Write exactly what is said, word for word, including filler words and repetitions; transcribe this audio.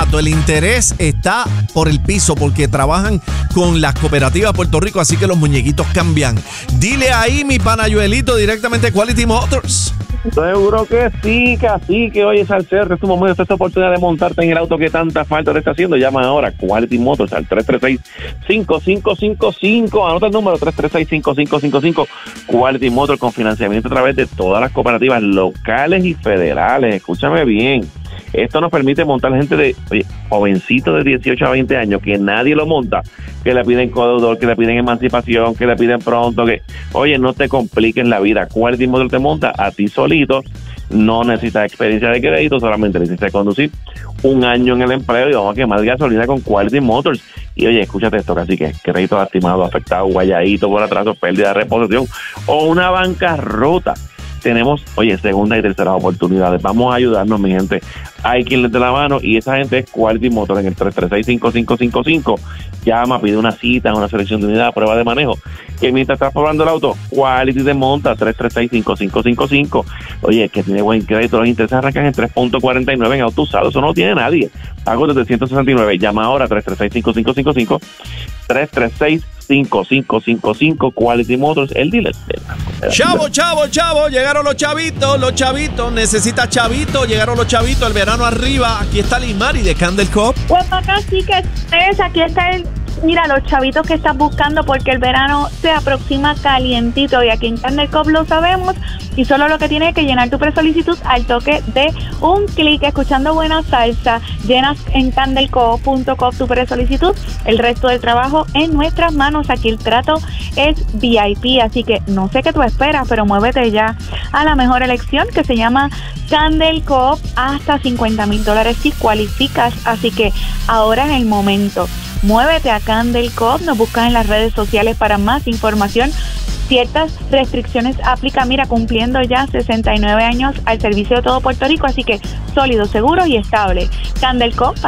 barato. El interés está por el piso porque trabajan con las cooperativas de Puerto Rico, así que los muñequitos cambian. Dile ahí, mi pana Joelito, directamente Quality Motors. Seguro que sí, que así que oye, Salcer, es tu momento, esta oportunidad de montarte en el auto que tanta falta te está haciendo. Llama ahora Quality Motors al tres tres seis, cinco cinco cinco cinco. Anota el número tres tres seis, cinco cinco cinco cinco. Quality Motors con financiamiento a través de todas las cooperativas locales y federales. Escúchame bien. Esto nos permite montar gente de, oye, jovencitos de dieciocho a veinte años, que nadie lo monta, que le piden codeudor, que le piden emancipación, que le piden pronto, que, oye, no te compliques la vida. Quality Motors te monta a ti solito, no necesitas experiencia de crédito, solamente necesitas conducir un año en el empleo y vamos a quemar gasolina con Quality Motors. Y oye, escúchate esto, casi que crédito lastimado, afectado, guayadito por atraso, pérdida de reposición o una bancarrota. Tenemos, oye, segunda y tercera oportunidades. Vamos a ayudarnos, mi gente. Hay quien les dé la mano y esa gente es Quality Motors en el tres tres seis, cinco cinco cinco cinco. Llama, pide una cita, una selección de unidad, prueba de manejo. Que mientras estás probando el auto, Quality te monta tres tres seis, cinco cinco cinco cinco. Oye, que tiene buen crédito, los intereses arrancan en tres punto cuarenta y nueve en auto usado. Eso no tiene nadie. Pago desde ciento sesenta y nueve. Llama ahora tres tres seis, cinco cinco cinco cinco. tres tres seis, cinco cinco cinco cinco. Quality Motors, el dealer. Chavo, chavo, chavo, llegaron los chavitos, los chavitos, necesita chavitos, llegaron los chavitos, el verano arriba. Aquí está Lismari de Candle Cop. Pues acá sí que es, aquí está el, mira, los chavitos que estás buscando porque el verano se aproxima calientito y aquí en Candle Cop lo sabemos y solo lo que tienes que llenar tu presolicitud al toque de un clic, escuchando buena salsa, llenas en candle co punto com tu presolicitud, el resto del trabajo en nuestras manos, aquí el trato es V I P, así que no sé qué tú esperas, pero muévete ya a la mejor elección que se llama Candle Coop, hasta cincuenta mil dólares si cualificas, así que ahora es el momento. Muévete a Candle Coop, nos buscas en las redes sociales para más información. Ciertas restricciones aplican, mira, cumpliendo ya sesenta y nueve años al servicio de todo Puerto Rico, así que sólido, seguro y estable. Candle Coop.